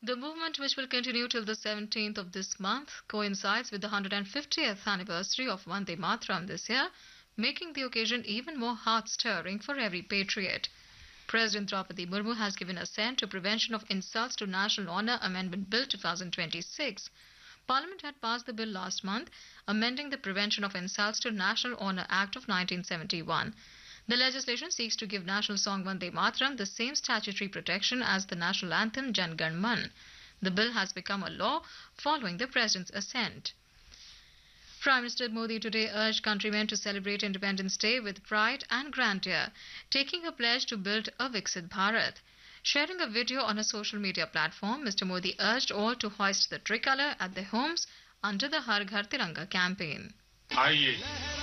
The movement, which will continue till the 17th of this month, coincides with the 150th anniversary of Vande Mataram this year, making the occasion even more heart-stirring for every patriot. President Draupadi Murmu has given assent to Prevention of Insults to National Honour Amendment Bill 2026. Parliament had passed the bill last month, amending the Prevention of Insults to National Honour Act of 1971. The legislation seeks to give national song Vande Mataram the same statutory protection as the national anthem Jan Gan Man. The bill has become a law following the President's assent. Prime Minister Modi today urged countrymen to celebrate Independence Day with pride and grandeur, taking a pledge to build a Viksit Bharat. Sharing a video on a social media platform, Mr. Modi urged all to hoist the tricolour at their homes under the Har Ghar Tiranga campaign. आइए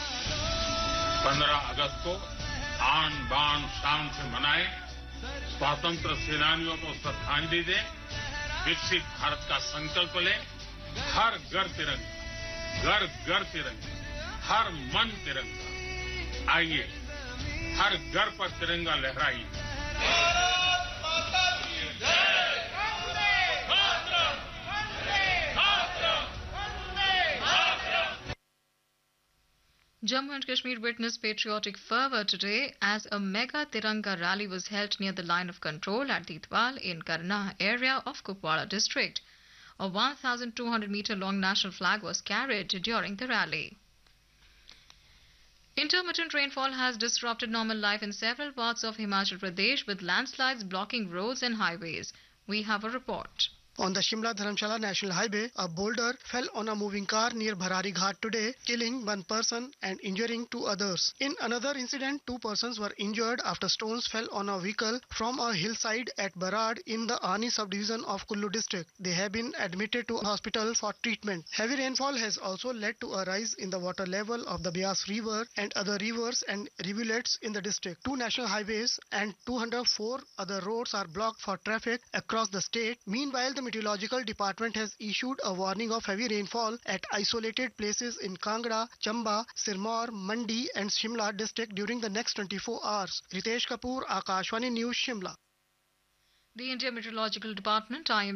15 अगस्त को आन बान शान से मनाएं, स्वतंत्र सेनानियों को श्रद्धांजलि दें, विकसित भारत का संकल्प लें, हर घर तिरंगा, घर घर तिरंगा, हर मन तिरंगा। आइए हर घर पर तिरंगा लहराइए। Jammu and Kashmir witnessed patriotic fervour today as a mega Tiranga rally was held near the line of control at Ditwal in Karna area of Kupwara district. A 1,200-metre long national flag was carried during the rally. Intermittent rainfall has disrupted normal life in several parts of Himachal Pradesh with landslides blocking roads and highways. We have a report. On the Shimla-Dharamshala National Highway, a boulder fell on a moving car near Bharari Ghat today, killing one person and injuring two others. In another incident, two persons were injured after stones fell on a vehicle from a hillside at Barad in the Ani subdivision of Kullu district. They have been admitted to hospital for treatment. Heavy rainfall has also led to a rise in the water level of the Beas River and other rivers and rivulets in the district. Two national highways and 204 other roads are blocked for traffic across the state. Meanwhile, the Meteorological Department has issued a warning of heavy rainfall at isolated places in Kangra, Chamba, Sirmaur, Mandi and Shimla district during the next 24 hours. Ritesh Kapoor, Akashvani News, Shimla. The India Meteorological Department, IMD,